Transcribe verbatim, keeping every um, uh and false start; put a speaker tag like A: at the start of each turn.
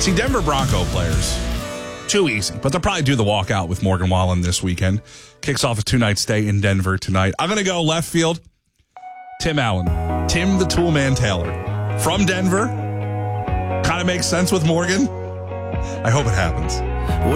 A: See, Denver Bronco players, too easy, but they'll probably do the walkout with Morgan Wallen this weekend. Kicks off a two-night stay in Denver tonight. I'm going to go left field. Tim Allen. Tim the Toolman Taylor. From Denver. Kind of makes sense with Morgan. I hope it happens.